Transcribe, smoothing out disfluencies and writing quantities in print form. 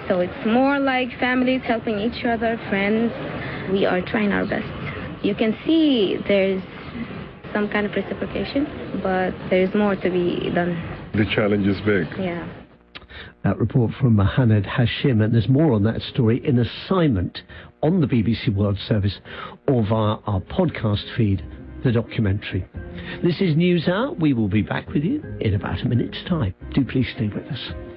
So it's more like families helping each other, friends. We are trying our best. You can see there's some kind of reciprocation, but there's more to be done. The challenge is big. Yeah. That report from Mohanad Hashim, and there's more on that story in Assignment on the BBC World Service or via our podcast feed, The Documentary. This is News Hour. We will be back with you in about a minute's time. Do please stay with us.